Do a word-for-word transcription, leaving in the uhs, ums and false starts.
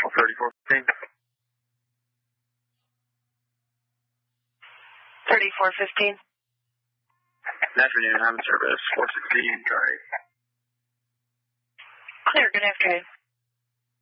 thirty-four fifteen. thirty-four fifteen. Good afternoon, I'm in service, four sixteen, car eight. Clear, good afternoon.